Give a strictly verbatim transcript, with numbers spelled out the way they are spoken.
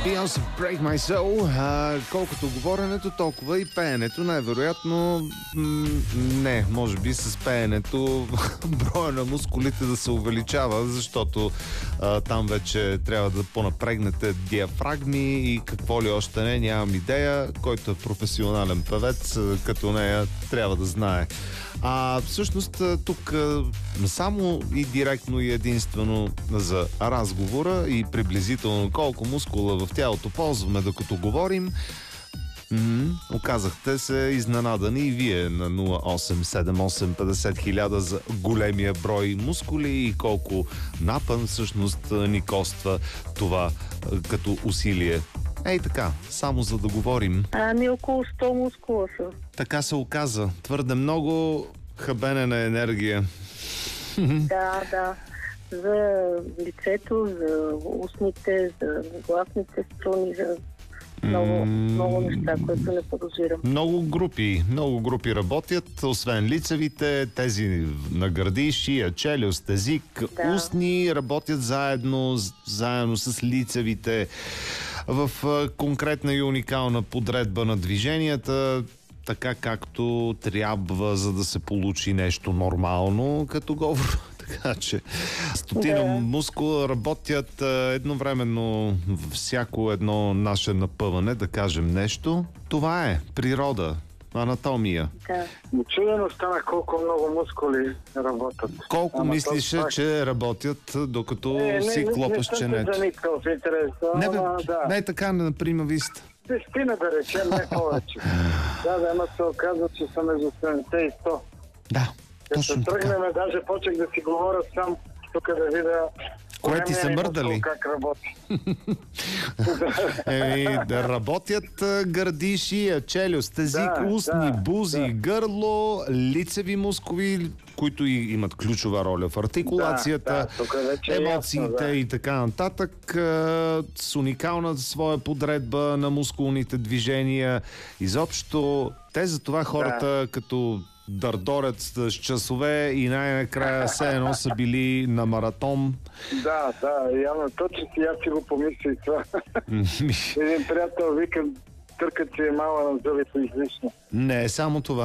Beyoncé Break My Soul. А, колкото говоренето, толкова и пеенето. Най-вероятно м- не, може би с пеенето броя на мускулите да се увеличава, защото а, там вече трябва да понапрегнете диафрагми и какво ли още не, нямам идея. Който е професионален певец, като нея, трябва да знае. А всъщност тук само и директно и единствено за разговора и приблизително колко мускула в тялото ползваме докато говорим, м-м, оказахте се изненадани и вие на нула осем седем осем петдесет хиляда за големия брой мускули и колко напън всъщност ни коства това като усилие. Ей така, само за да говорим. Ами около сто мускула са. Така се оказа. Твърде много хабене на енергия. Да, да. За лицето, за устните, за гласните струни, за много, много неща, които не подозирам. Много групи, много групи работят, освен лицевите, тези на гърди, шия, челюст, език, Да. устни работят заедно, заедно с лицевите в конкретна и уникална подредба на движенията, така както трябва, за да се получи нещо нормално като говор. Така че стотина Да. мускула работят а, едновременно във всяко едно наше напъване, да кажем нещо. Това е природа, анатомия. Да. Чудено стана колко много мускули работят. Колко Ама мислиш, то пак- че работят, докато Не, не, си не, клопаш не съм ченето? се заникал в интерес. Не, бе, Ама, да. не е така на прима виста. Десетина да речем, не повече. Да, да, ама се оказва, че са между седемдесет и сто. Да, Като точно така. тръгнем, даже почех да си говоря сам, тук да видя Кое ти са големия ми мърдали? мускул как работи. Еми, да работят а, гърди, шия, челюст, език, Да, устни, да, бузи, да. гърло, лицеви мускули, които и имат ключова роля в артикулацията, Да, да, тук вече е емоциите ясно, да. и така нататък, а, с уникална своя подредба на мускулните движения. Изобщо, те за това хората, като дърдорят с часове и най-накрая все едно са били на маратон. Да, да, явно точно си аз си го помисля и това. Един приятел вика, търкат си е мала на зъбите излишно. Не е само това.